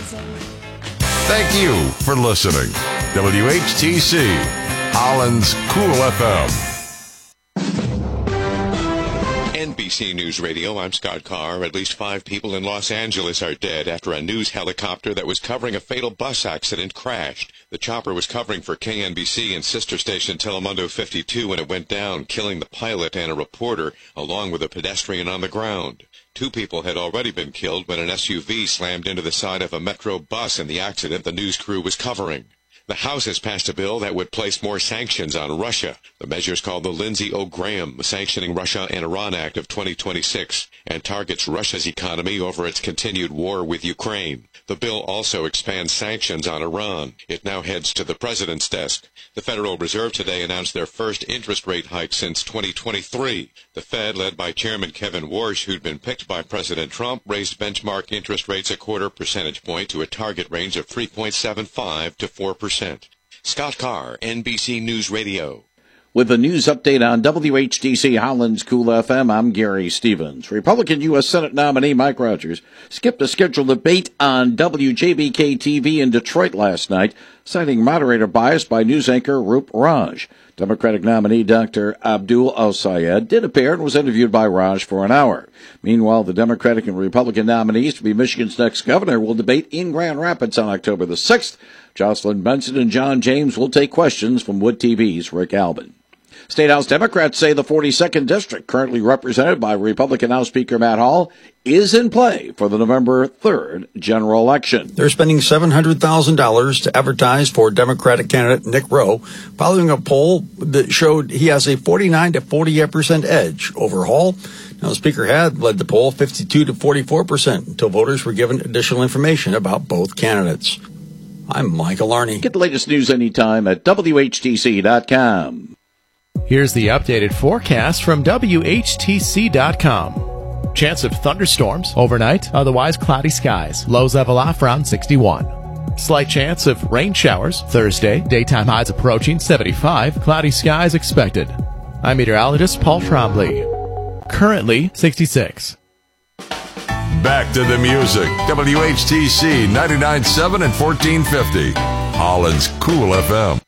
Thank you for listening. WHTC, Holland's Cool FM. NBC News Radio, I'm Scott Carr. At least 5 people in Los Angeles are dead after a news helicopter that was covering a fatal bus accident crashed. The chopper was covering for KNBC and sister station Telemundo 52 when it went down, killing the pilot and a reporter, along with a pedestrian on the ground. 2 people had already been killed when an SUV slammed into the side of a Metro bus in the accident the news crew was covering. The House has passed a bill that would place more sanctions on Russia. The measure is called the Lindsey Graham Sanctioning Russia and Iran Act of 2026 and targets Russia's economy over its continued war with Ukraine. The bill also expands sanctions on Iran. It now heads to the president's desk. The Federal Reserve today announced their first interest rate hike since 2023. The Fed, led by Chairman Kevin Warsh, who'd been picked by President Trump, raised benchmark interest rates a 0.25 percentage point to a target range of 3.75 to 4%. Scott Carr, NBC News Radio. With the news update on WHTC Holland's Cool FM, I'm Gary Stevens. Republican U.S. Senate nominee Mike Rogers skipped a scheduled debate on WJBK-TV in Detroit last night, citing moderator bias by news anchor Roop Raj. Democratic nominee Dr. Abdul Al-Sayed did appear and was interviewed by Raj for an hour. Meanwhile, the Democratic and Republican nominees to be Michigan's next governor will debate in Grand Rapids on October the 6th. Jocelyn Benson and John James will take questions from Wood TV's Rick Albin. State House Democrats say the 42nd District, currently represented by Republican House Speaker Matt Hall, is in play for the November 3rd general election. They're spending $700,000 to advertise for Democratic candidate Nick Rowe, following a poll that showed he has a 49 to 48% edge over Hall. Now, the Speaker had led the poll 52 to 44% until voters were given additional information about both candidates. I'm Michael Arney. Get the latest news anytime at WHTC.com. Here's the updated forecast from WHTC.com. Chance of thunderstorms overnight, otherwise cloudy skies. Lows level off around 61. Slight chance of rain showers Thursday. Daytime highs approaching 75. Cloudy skies expected. I'm meteorologist Paul Trombley. Currently 66. Back to the music. WHTC 99.7 and 1450. Holland's Cool FM.